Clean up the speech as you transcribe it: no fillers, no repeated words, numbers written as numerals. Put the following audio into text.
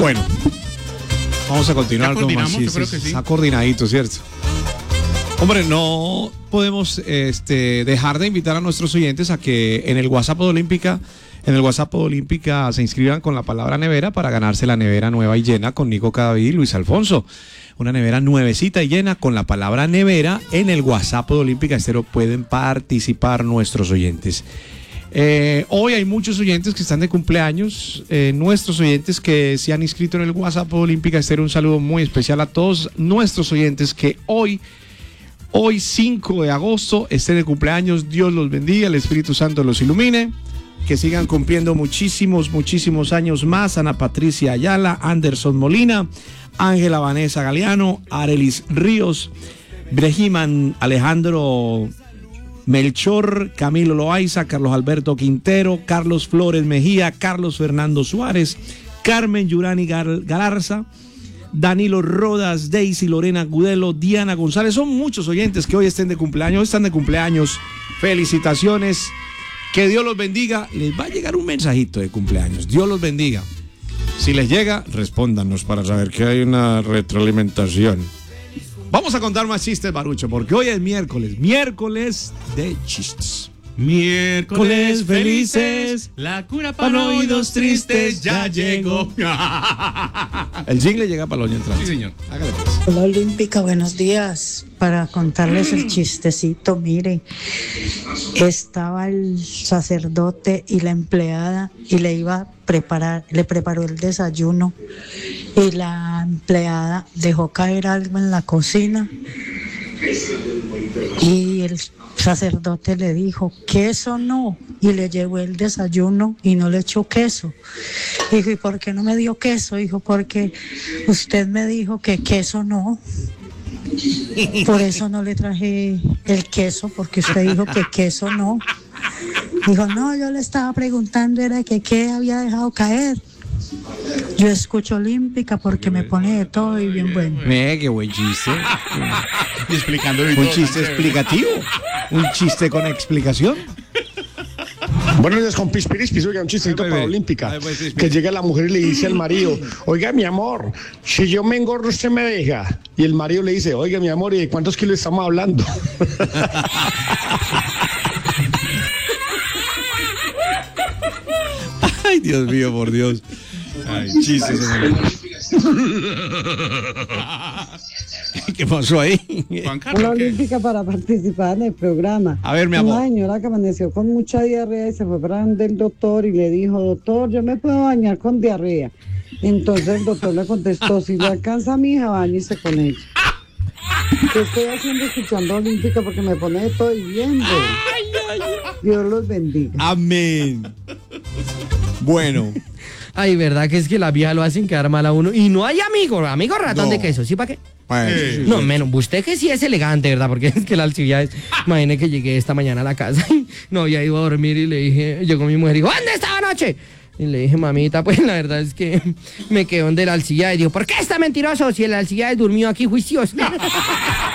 Bueno, vamos a continuar con más chistes. Yo creo que sí. Está coordinadito, ¿cierto? Hombre, no podemos dejar de invitar a nuestros oyentes a que en el WhatsApp de Olímpica se inscriban con la palabra nevera para ganarse la nevera nueva y llena con Nico Cadavid y Luis Alfonso. Una nevera nuevecita y llena con la palabra nevera en el WhatsApp de Olímpica Estéreo. Pueden participar nuestros oyentes. Hoy hay muchos oyentes que están de cumpleaños, nuestros oyentes que se han inscrito en el WhatsApp de Olímpica Estéreo. Un saludo muy especial a todos nuestros oyentes que hoy 5 de agosto estén de cumpleaños. Dios los bendiga, el Espíritu Santo los ilumine, que sigan cumpliendo muchísimos años más. Ana Patricia Ayala, Anderson Molina, Ángela Vanessa Galeano, Arelis Ríos, Brejiman Alejandro Melchor, Camilo Loaiza, Carlos Alberto Quintero, Carlos Flores Mejía, Carlos Fernando Suárez, Carmen Yurani Galarza, Danilo Rodas, Daisy Lorena Gudelo, Diana González. Son muchos oyentes que hoy están de cumpleaños. Felicitaciones, que Dios los bendiga. Les va a llegar un mensajito de cumpleaños. Dios los bendiga. Si les llega, respóndanos para saber que hay una retroalimentación. Vamos a contar más chistes, Barucho, porque hoy es miércoles de chistes. Miércoles felices, la cura para oídos tristes ya llegó. El jingle llega para el oño entrante. Sí, señor. Hágale pues. Hola Olímpica, buenos días. Para contarles el chistecito, mire, estaba el sacerdote y la empleada y le preparó el desayuno y la empleada dejó caer algo en la cocina y el sacerdote le dijo, queso no, y le llevó el desayuno y no le echó queso. Dijo, ¿y por qué no me dio queso? Dijo, porque usted me dijo que queso no. Por eso no le traje el queso, porque usted dijo que queso no. Dijo, no, yo le estaba preguntando era que qué había dejado caer. Yo escucho Olímpica porque me pone de todo y bien bueno. Qué buen chiste. Y explicando Un chiste explicativo. Un chiste con explicación. Buenos días, con Pispirispis. Oiga, un chistecito para Olímpica. Que llega la mujer y le dice al marido, oiga, mi amor, si yo me engordo, usted me deja. Y el marido le dice, oiga, mi amor, ¿y de cuántos kilos estamos hablando? Ay, Dios mío, por Dios. Ay, chistes. ¿Qué pasó ahí? Juan Carlos, Una ¿qué? Olímpica para participar en el programa. A ver, mi amor. Una señora que amaneció con mucha diarrea y se fue para donde el doctor y le dijo, doctor, yo me puedo bañar con diarrea. Entonces el doctor le contestó, si le alcanza a mi hija, báñese con ella. ¿Qué estoy haciendo escuchando Olímpica? Porque me pone de todo y viendo. Dios los bendiga. Amén. Bueno. Ay, verdad que es que las viejas lo hacen quedar mal a uno. Y no hay amigo ratón No. de queso, ¿sí para qué? Bueno, sí, No, sí. menos, usted que sí es elegante, ¿verdad? Porque es que la Alcibiades, imagine que llegué esta mañana a la casa y no había ido a dormir y le dije, llegó mi mujer y dijo, ¿dónde estaba anoche? Y le dije, mamita, pues la verdad es que me quedó donde la Alcibiades. Dijo, ¿por qué está mentiroso si el Alcibiades durmió aquí juicioso?